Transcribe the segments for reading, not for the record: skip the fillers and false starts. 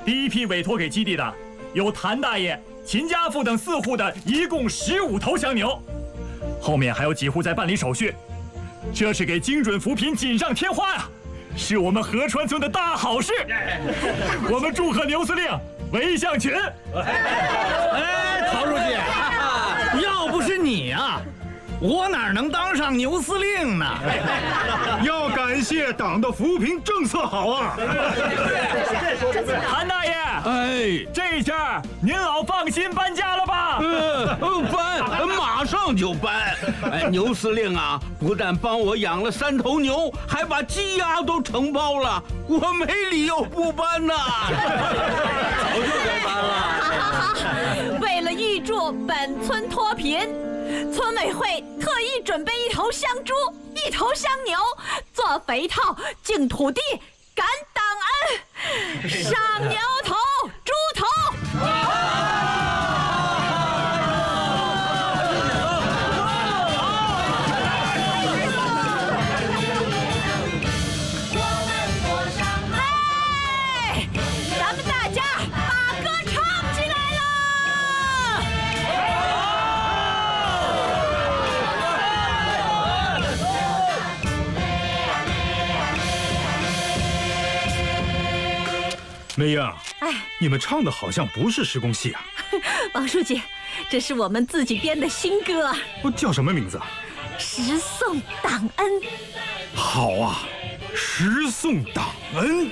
第一批委托给基地的有谭大爷、秦家富等4户的，一共15头香牛，后面还有几户在办理手续。这是给精准扶贫锦上添花呀，是我们河川村的大好事。我们祝贺牛司令围向群。 曹书记，要不是你啊，我哪能当上牛司令呢？ 要感谢党的扶贫政策好啊！ 谭大爷，这下您老放心搬家了吧？ 搬，马上就搬。牛司令啊，不但帮我养了3头牛，还把鸡鸭都承包了，我没理由不搬呐。早就该搬了。 为了预祝本村脱贫，村委会特意准备1头香猪、1头香牛，做肥套、敬土地、感党恩，上牛头、猪头。咱们大家把歌唱起来了！ 梅英，你们唱的好像不是施工戏啊。 王书记，这是我们自己编的新歌， 叫什么名字啊？ 十颂党恩。 好啊，十颂党恩。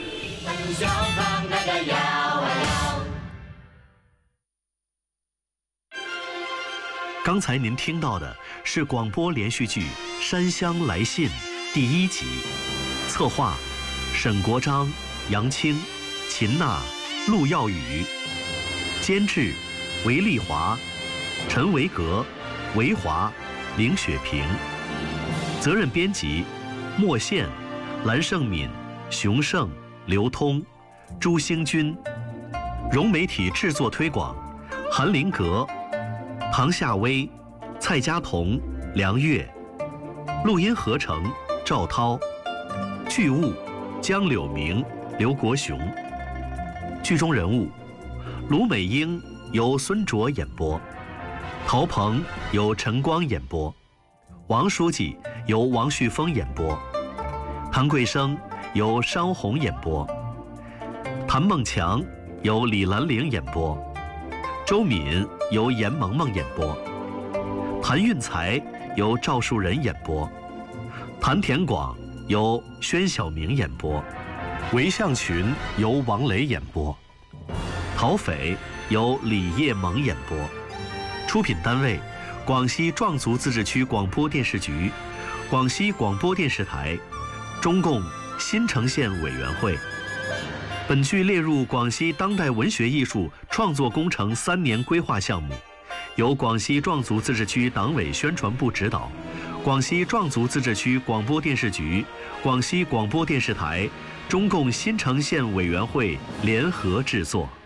刚才您听到的是广播连续剧《山乡来信》第1集，策划沈国璋、杨青、秦娜、陆耀宇，监制韦丽华、陈维格、韦华、林雪萍，责任编辑莫宪、蓝胜敏、熊胜、刘通、朱兴军，融媒体制作推广韩林格、唐夏薇、蔡佳彤、梁月，录音合成赵涛，剧务江柳明、刘国雄，剧中人物卢美英由孙卓演播，陶鹏由陈光演播，王书记由王旭峰演播，谭桂生由商红演播，谭梦强由李兰玲演播，周敏由严萌萌演播，谭运才由赵树人演播，谭田广由宣晓明演播，韦向群由王雷演播，陶斐由李叶萌演播。出品单位：广西壮族自治区广播电视局、广西广播电视台、中共新城县委员会。本剧列入广西当代文学艺术创作工程3年规划项目，由广西壮族自治区党委宣传部指导，广西壮族自治区广播电视局、广西广播电视台、中共新城县委员会联合制作。